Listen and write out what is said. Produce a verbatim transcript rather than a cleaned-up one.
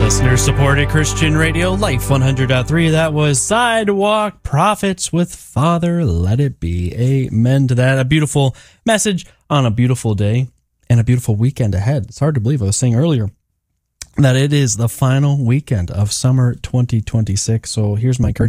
Listener-supported Christian radio, Life one hundred point three. That was Sidewalk Prophets with Father Let It Be. Amen to that. A beautiful message on a beautiful day and a beautiful weekend ahead. It's hard to believe. I was saying earlier that it is the final weekend of summer twenty twenty-six. So here's my encouragement.